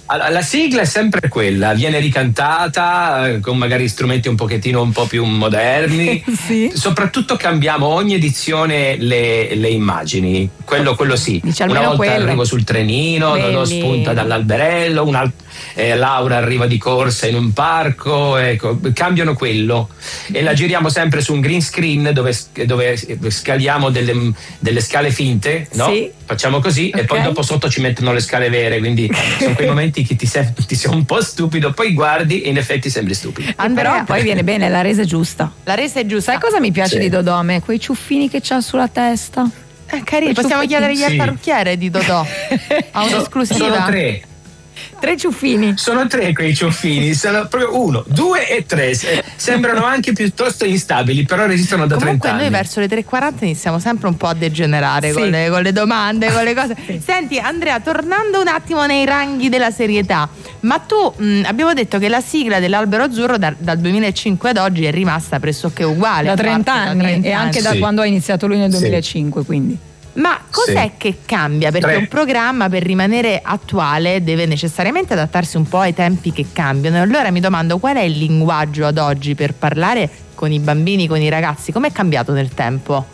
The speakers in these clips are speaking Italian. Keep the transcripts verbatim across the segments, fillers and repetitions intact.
Allora, la sigla è sempre quella, viene ricantata eh, con magari strumenti un pochettino un po' più moderni. Sì. Soprattutto cambiamo ogni edizione le, le immagini, quello, quello sì. Dice Una almeno volta quello. arrivo sul trenino, Belli. Dodò spunta dall'alberello, un alt- eh, Laura arriva di corsa in un parco, ecco, cambiano quello e la giriamo sempre su un green screen dove, dove scaliamo delle, delle scale finte, no? Sì. Facciamo così Ok. e poi dopo sotto ci mettono le scale vere, quindi sono quei momenti che ti, sem- ti sei un po' stupido, poi guardi e in effetti sembri stupido. Andrea, però poi viene bene, la resa è giusta. La resa è giusta. Sai cosa mi piace Sì. di Dodò a me? Quei ciuffini che c'ha sulla testa. Eh, carino, Quei possiamo ciuffetti. chiedergli al Sì. parrucchiere di Dodò. Ha un'esclusiva. Sono tre. Tre ciuffini. Sono tre quei ciuffini, sono proprio uno, due e tre. Se- Sembrano anche piuttosto instabili, però resistono da Comunque trenta noi anni. verso le tre e quaranta iniziamo sempre un po' a degenerare Sì. con, le, con le domande, con le cose. Senti Andrea, tornando un attimo nei ranghi della serietà, ma tu mh, abbiamo detto che la sigla dell'Albero Azzurro da- dal duemilacinque ad oggi è rimasta pressoché uguale. Da a parte trenta da anni trenta e anche anni. da Sì. quando ha iniziato lui nel Sì. duemilacinque, quindi. Ma cos'è Sì. che cambia? Perché Tre. un programma per rimanere attuale deve necessariamente adattarsi un po' ai tempi che cambiano. E allora mi domando qual è il linguaggio ad oggi per parlare con i bambini, con i ragazzi? Com'è cambiato nel tempo?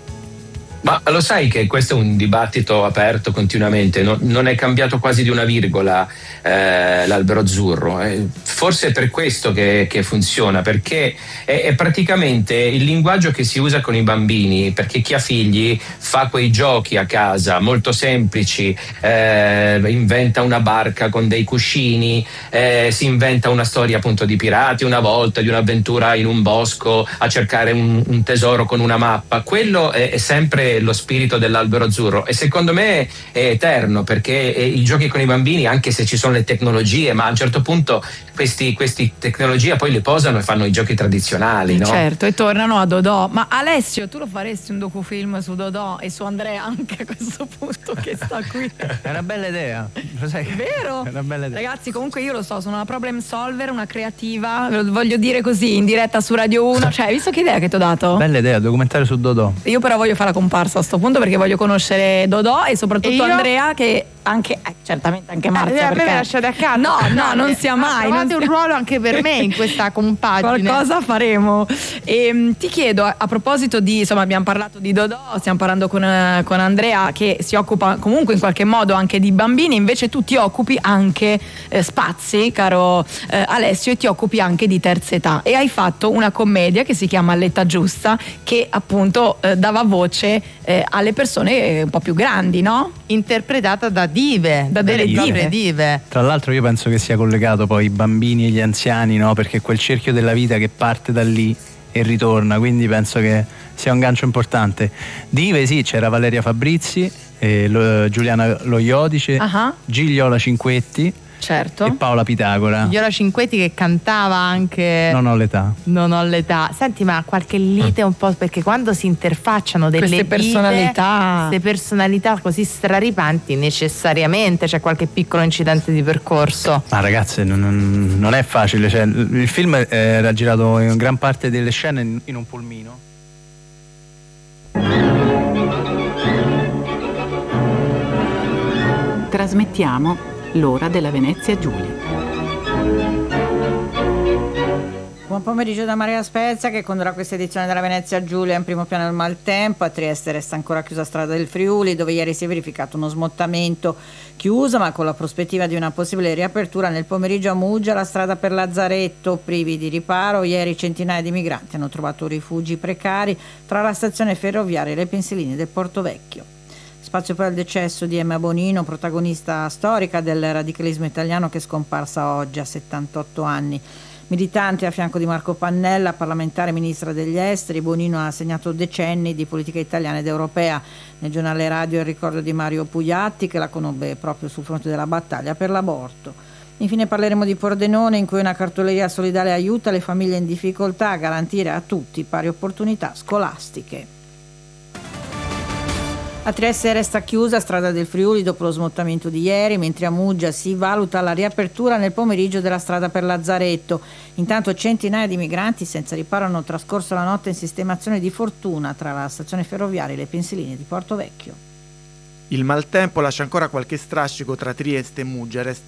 Ma lo sai che questo è un dibattito aperto continuamente, no- non è cambiato quasi di una virgola eh, l'Albero Azzurro. Eh, forse è per questo che, che funziona, perché è, è praticamente il linguaggio che si usa con i bambini, perché chi ha figli fa quei giochi a casa molto semplici, eh, inventa una barca con dei cuscini, eh, si inventa una storia appunto di pirati una volta, di un'avventura in un bosco a cercare un, un tesoro con una mappa. Quello è, è sempre lo spirito dell'Albero Azzurro e secondo me è eterno, perché eh, i giochi con i bambini, anche se ci sono le tecnologie, ma a un certo punto questi, questi tecnologie poi le posano e fanno i giochi tradizionali, no? Certo, e tornano a Dodò. Ma Alessio, tu lo faresti un docufilm su Dodò e su Andrea anche a questo punto che sta qui? È una bella idea, lo sai? Vero? È una bella idea. Ragazzi, comunque io lo so, sono una problem solver, una creativa, ve lo voglio dire così in diretta su Radio uno, cioè hai visto che idea che ti ho dato? Bella idea, documentario su Dodò. Io però voglio fare la comparsa a sto punto perché voglio conoscere Dodò e soprattutto E io? Andrea, che anche eh, certamente anche Marzia, Eh, a me perché me lasciate a casa. no no non sia mai, non Trovate un sia- ruolo anche per me in questa compagine. qualcosa faremo. E, ti chiedo a, a proposito di, insomma, abbiamo parlato di Dodò, stiamo parlando con, eh, con Andrea che si occupa comunque in qualche modo anche di bambini, invece tu ti occupi anche eh, spazi, caro eh, Alessio, e ti occupi anche di terza età e hai fatto una commedia che si chiama All'età giusta, che appunto eh, dava voce eh, alle persone eh, un po' più grandi, no? Interpretata da dive, Da delle delle dive. proprie dive. Tra l'altro io penso che sia collegato poi i bambini e gli anziani, no? Perché è quel cerchio della vita che parte da lì e ritorna, quindi penso che sia un gancio importante. Dive sì, c'era Valeria Fabrizi, eh, lo- Giuliana Lo Iodice, Ah, Gigliola Cinquetti certo. e Paola Pitagora. Viola Cinquetti che cantava anche Non ho l'età. Non ho l'età. Senti, ma qualche lite un po', perché quando si interfacciano delle Queste dive, personalità. queste personalità così straripanti, necessariamente c'è qualche piccolo incidente di percorso. Ma ragazze, non, non- non è facile, cioè, il film eh, era girato in gran parte delle scene in, in un pulmino. Trasmettiamo l'ora della Venezia Giulia. Buon pomeriggio da Maria Spezia che condurrà questa edizione della Venezia Giulia. In primo piano il maltempo, a Trieste resta ancora chiusa strada del Friuli, dove ieri si è verificato uno smottamento chiuso ma con la prospettiva di una possibile riapertura. Nel pomeriggio a Muggia la strada per Lazzaretto, privi di riparo. Ieri centinaia di migranti hanno trovato rifugi precari tra la stazione ferroviaria e le pensiline del Porto Vecchio. Spazio poi al decesso di Emma Bonino, protagonista storica del radicalismo italiano, che è scomparsa oggi a settantotto anni. Militante a fianco di Marco Pannella, parlamentare e ministra degli esteri, Bonino ha segnato decenni di politica italiana ed europea. Nel giornale radio il ricordo di Mario Pugliatti, che la conobbe proprio sul fronte della battaglia per l'aborto. Infine parleremo di Pordenone, in cui una cartoleria solidale aiuta le famiglie in difficoltà a garantire a tutti pari opportunità scolastiche. A Trieste resta chiusa strada del Friuli dopo lo smottamento di ieri, mentre a Muggia si valuta la riapertura nel pomeriggio della strada per Lazzaretto. Intanto centinaia di migranti senza riparo hanno trascorso la notte in sistemazione di fortuna tra la stazione ferroviaria e le pensiline di Porto Vecchio. Il maltempo lascia ancora qualche strascico tra Trieste e Muggia, resta